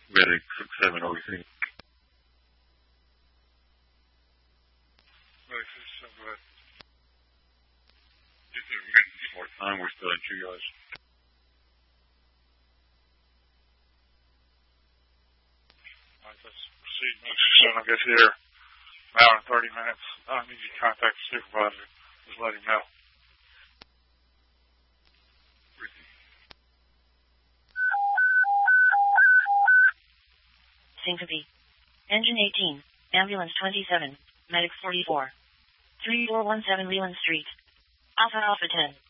Medic 6703. Medic 6703. If we get more time, we're still in triage. Alright, let's proceed. I guess here, an hour and 30 minutes. I need you to contact the supervisor. Just let him know. Syncope. Engine 18, Ambulance 27, Medic 44. 3417 Leland Street. Alpha Alpha 10.